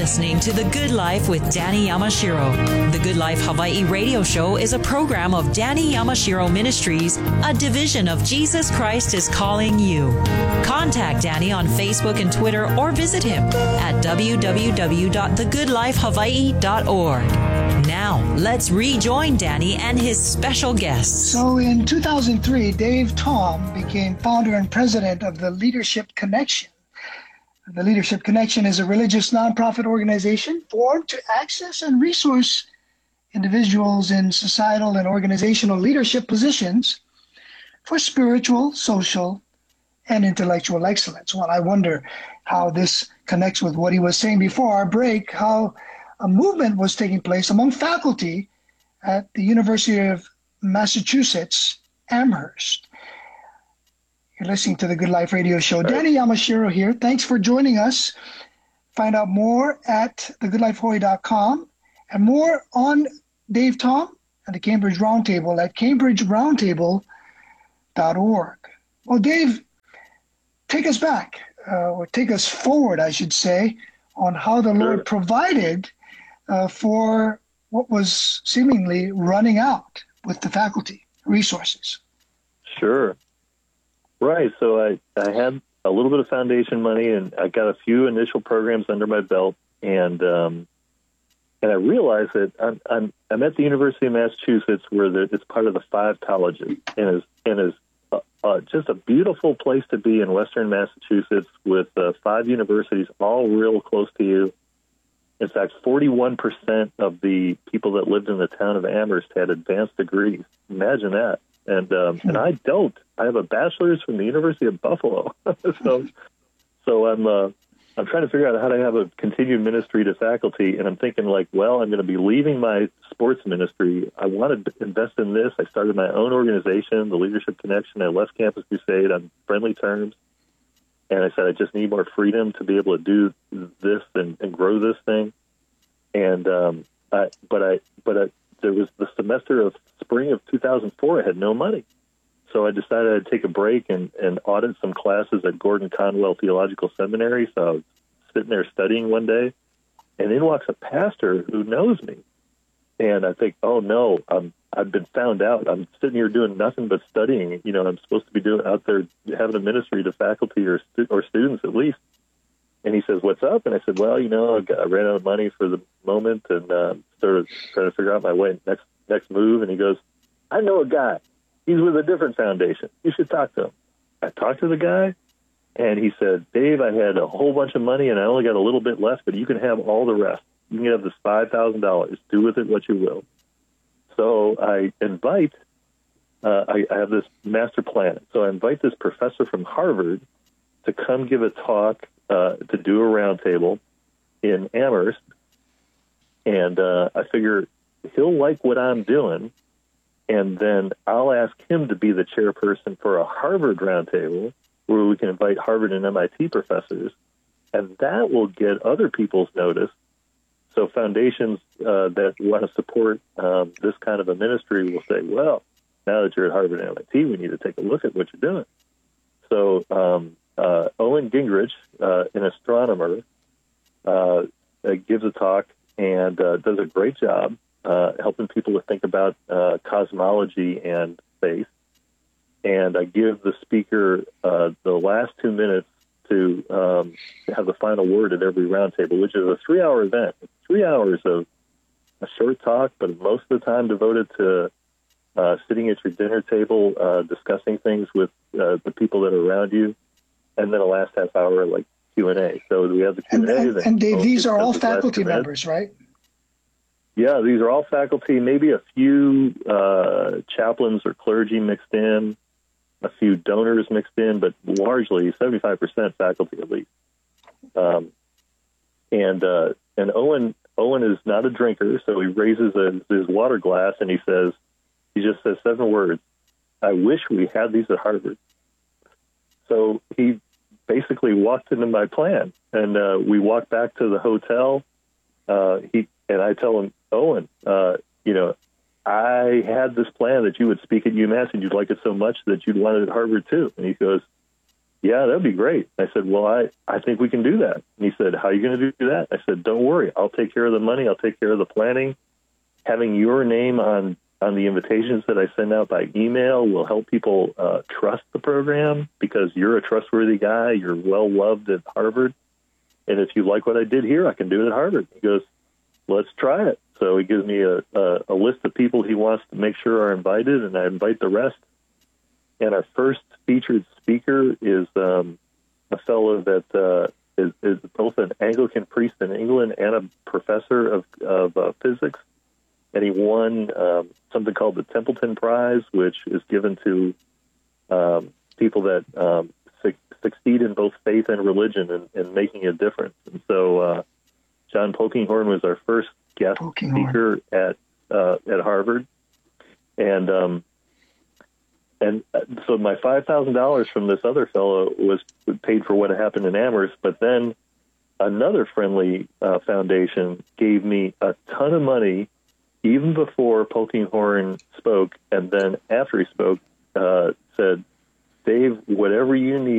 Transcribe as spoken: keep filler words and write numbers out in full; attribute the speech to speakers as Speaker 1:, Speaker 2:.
Speaker 1: listening to The Good Life with Danny Yamashiro. The Good Life Hawaii radio show is a program of Danny Yamashiro Ministries, a division of Jesus Christ is Calling You. Contact Danny on Facebook and Twitter or visit him at w w w dot the good life hawaii dot org. Now, let's rejoin Danny and his special guests.
Speaker 2: So in two thousand three, Dave Tom became founder and president of the Leadership Connection. The Leadership Connection is a religious nonprofit organization formed to access and resource individuals in societal and organizational leadership positions for spiritual, social, and intellectual excellence. Well, I wonder how this connects with what he was saying before our break, how a movement was taking place among faculty at the University of Massachusetts, Amherst. You're listening to the Good Life Radio Show. Right. Danny Yamashiro here. Thanks for joining us. Find out more at the good life hawaii dot com and more on Dave Tom and the Cambridge Roundtable at cambridge roundtable dot org. Well, Dave, take us back, uh, or take us forward, I should say, on how the Lord sure. provided uh, for what was seemingly running out with the faculty resources.
Speaker 3: Sure. Right. So I, I had a little bit of foundation money, and I got a few initial programs under my belt, and um, and I realized that I'm, I'm I'm at the University of Massachusetts, where the, it's part of the five colleges, and is and is uh, uh, just a beautiful place to be in Western Massachusetts, with uh, five universities all real close to you. In fact, forty-one percent of the people that lived in the town of Amherst had advanced degrees. Imagine that. And um, and I don't. I have a bachelor's from the University of Buffalo. so so I'm uh, I'm trying to figure out how to have a continued ministry to faculty. And I'm thinking, like, well, I'm going to be leaving my sports ministry. I wanted to invest in this. I started my own organization, the Leadership Connection. I left Campus Crusade on friendly terms. And I said, I just need more freedom to be able to do this and, and grow this thing. And um, I, but I but I. There was the semester of spring of two thousand four, I had no money. So I decided I'd take a break and, and audit some classes at Gordon Conwell Theological Seminary. So I was sitting there studying one day, and in walks a pastor who knows me. And I think, oh, no, I'm, I've been found out. I'm sitting here doing nothing but studying. You know, I'm supposed to be doing out there having a ministry to faculty or stu- or students at least. And he says, what's up? And I said, well, you know, I, got, I ran out of money for the moment and uh, started trying to figure out my way next next move. And he goes, I know a guy. He's with a different foundation. You should talk to him. I talked to the guy, and he said, Dave, I had a whole bunch of money, and I only got a little bit left, but you can have all the rest. You can have this five thousand dollars. Do with it what you will. So I invite, uh, I, I have this master plan. So I invite this professor from Harvard to come give a talk, uh, to do a roundtable in Amherst. And uh, I figure he'll like what I'm doing, and then I'll ask him to be the chairperson for a Harvard roundtable where we can invite Harvard and M I T professors, and that will get other people's notice. So foundations uh, that want to support um, this kind of a ministry will say, well, now that you're at Harvard and M I T, we need to take a look at what you're doing. So um, uh, Owen Gingrich, uh, an astronomer, uh, uh, gives a talk and uh, does a great job uh, helping people to think about uh, cosmology and space. And I give the speaker uh, the last two minutes to um, have the final word at every roundtable, which is a three-hour event. It's three hours of a short talk, but most of the time devoted to uh, sitting at your dinner table, uh, discussing things with uh, the people that are around you, and then a last half hour like Q and A. So we have the Q and A.
Speaker 2: And, and, and Dave, these are all faculty members, right?
Speaker 3: Yeah, these are all faculty, maybe a few uh, chaplains or clergy mixed in, a few donors mixed in, but largely seventy-five percent faculty at least. Um, and uh, and Owen Owen is not a drinker, so he raises a, his water glass and he says, he just says seven words, I wish we had these at Harvard. So he basically walked into my plan, and uh, we walked back to the hotel. Uh, he and I tell him, Owen, uh, you know, I had this plan that you would speak at UMass and you'd like it so much that you'd want it at Harvard too. And he goes, yeah, that'd be great. I said, well, I, I think we can do that. And he said, how are you going to do that? I said, don't worry. I'll take care of the money. I'll take care of the planning. Having your name on, on the invitations that I send out by email will help people uh, trust the program because you're a trustworthy guy. You're well loved at Harvard. And if you like what I did here, I can do it at Harvard. He goes, let's try it. So he gives me a, a, a list of people he wants to make sure are invited, and I invite the rest. And our first featured speaker is um, a fellow that uh, is, is both an Anglican priest in England and a professor of, of uh, physics. And he won um, something called the Templeton Prize, which is given to um, people that um, su- succeed in both faith and religion and, and making a difference. And so uh, John Polkinghorne was our first guest speaker at uh, at Harvard. And um, and so my five thousand dollars from this other fellow was paid for what happened in Amherst, but then another friendly uh, foundation gave me a ton of money even before Polkinghorne spoke, and then after he spoke, uh, said, Dave, whatever you need